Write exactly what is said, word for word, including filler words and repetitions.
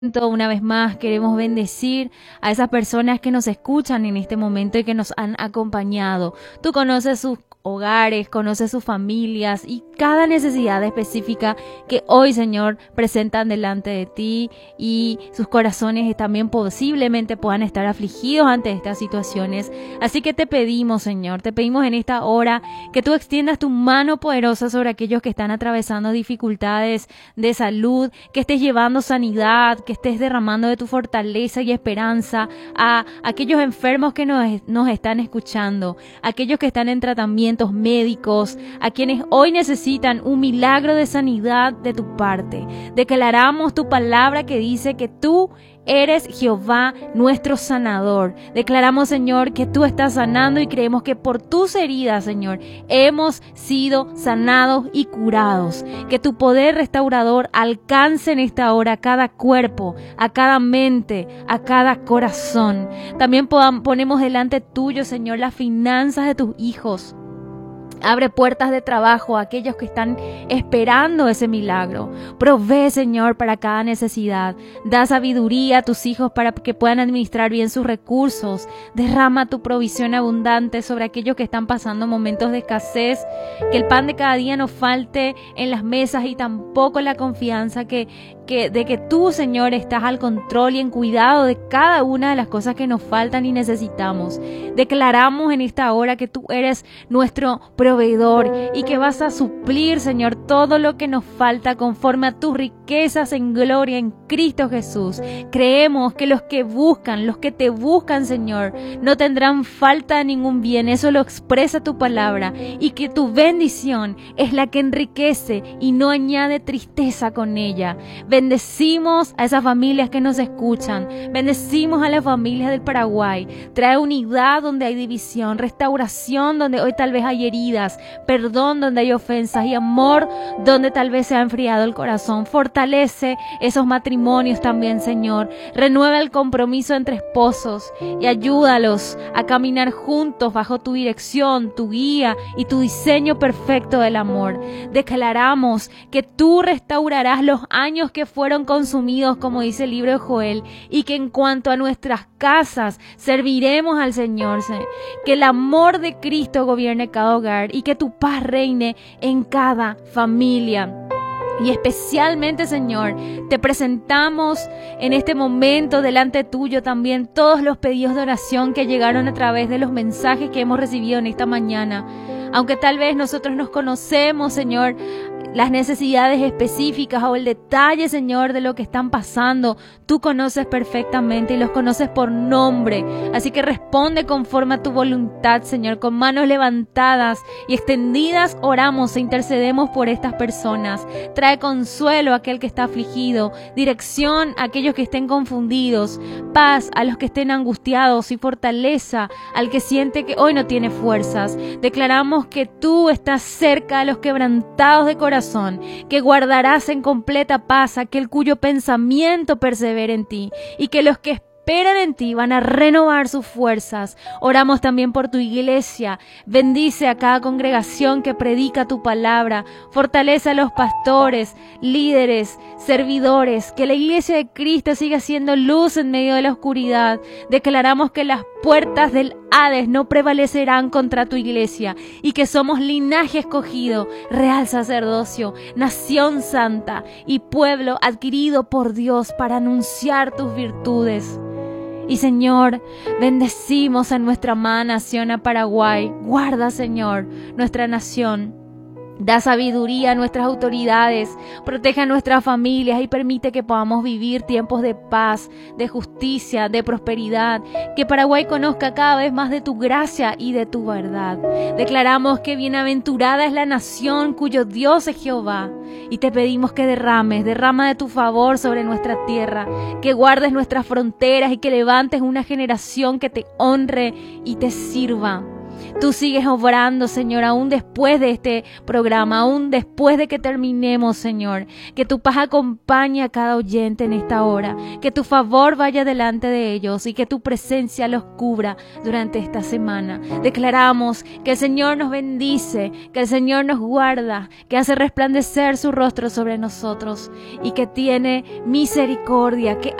Una vez más queremos bendecir a esas personas que nos escuchan en este momento y que nos han acompañado. Tú conoces sus hogares, conoces sus familias y cada necesidad específica que hoy, Señor, presentan delante de ti, y sus corazones también posiblemente puedan estar afligidos ante estas situaciones. Así que te pedimos, Señor, te pedimos en esta hora que tú extiendas tu mano poderosa sobre aquellos que están atravesando dificultades de salud, que estés llevando sanidad, que estés derramando de tu fortaleza y esperanza a aquellos enfermos que nos, nos están escuchando, aquellos que están en tratamientos médicos, a quienes hoy necesitan un milagro de sanidad de tu parte. Declaramos tu palabra que dice que tú eres Jehová, nuestro sanador. Declaramos, Señor, que tú estás sanando, y creemos que por tus heridas, Señor, hemos sido sanados y curados. Que tu poder restaurador alcance en esta hora a cada cuerpo, a cada mente, a cada corazón. También podamos, ponemos delante tuyo, Señor, las finanzas de tus hijos. Abre puertas de trabajo a aquellos que están esperando ese milagro. Provee, Señor, para cada necesidad. Da sabiduría a tus hijos para que puedan administrar bien sus recursos. Derrama tu provisión abundante sobre aquellos que están pasando momentos de escasez. Que el pan de cada día no falte en las mesas, y tampoco la confianza que, que, de que tú, Señor, estás al control y en cuidado de cada una de las cosas que nos faltan y necesitamos. Declaramos en esta hora que tú eres nuestro proveedor proveedor y que vas a suplir, Señor, todo lo que nos falta conforme a tus riquezas en gloria en Cristo Jesús. Creemos que los que buscan, los que te buscan, Señor, no tendrán falta de ningún bien. Eso lo expresa tu palabra, y que tu bendición es la que enriquece y no añade tristeza con ella. Bendecimos a esas familias que nos escuchan. Bendecimos a las familias del Paraguay. Trae unidad donde hay división, restauración donde hoy tal vez hay heridas, perdón donde hay ofensas, y amor donde tal vez se ha enfriado el corazón. Fortalece esos matrimonios también, Señor. Renueva el compromiso entre esposos y ayúdalos a caminar juntos bajo tu dirección, tu guía y tu diseño perfecto del amor. Declaramos que tú restaurarás los años que fueron consumidos, como dice el libro de Joel, y que en cuanto a nuestras casas serviremos al Señor. Que el amor de Cristo gobierne cada hogar y que tu paz reine en cada familia. Y especialmente, Señor, te presentamos en este momento delante tuyo también todos los pedidos de oración que llegaron a través de los mensajes que hemos recibido en esta mañana. Aunque tal vez nosotros nos conocemos, Señor, las necesidades específicas o el detalle, Señor, de lo que están pasando, tú conoces perfectamente y los conoces por nombre. Así que responde conforme a tu voluntad, Señor. Con manos levantadas y extendidas oramos e intercedemos por estas personas. Trae consuelo a aquel que está afligido, dirección a aquellos que estén confundidos, paz a los que estén angustiados y fortaleza al que siente que hoy no tiene fuerzas. Declaramos que tú estás cerca de los quebrantados de corazón, que guardarás en completa paz aquel cuyo pensamiento persevera en ti, y que los que esperan en ti van a renovar sus fuerzas. Oramos también por tu iglesia. Bendice a cada congregación que predica tu palabra. Fortalece a los pastores, líderes, servidores. Que la iglesia de Cristo siga siendo luz en medio de la oscuridad. Declaramos que las puertas del Hades no prevalecerán contra tu iglesia, y que somos linaje escogido, real sacerdocio, nación santa y pueblo adquirido por Dios para anunciar tus virtudes. Y, Señor, bendecimos a nuestra amada nación, a Paraguay. Guarda, Señor, nuestra nación. Da sabiduría a nuestras autoridades, protege a nuestras familias y permite que podamos vivir tiempos de paz, de justicia, de prosperidad. Que Paraguay conozca cada vez más de tu gracia y de tu verdad. Declaramos que bienaventurada es la nación cuyo Dios es Jehová. Y te pedimos que derrames, derrama de tu favor sobre nuestra tierra, que guardes nuestras fronteras y que levantes una generación que te honre y te sirva. Tú sigues obrando, Señor, aún después de este programa, aún después de que terminemos, Señor. Que tu paz acompañe a cada oyente en esta hora. Que tu favor vaya delante de ellos y que tu presencia los cubra durante esta semana. Declaramos que el Señor nos bendice, que el Señor nos guarda, que hace resplandecer su rostro sobre nosotros y que tiene misericordia, que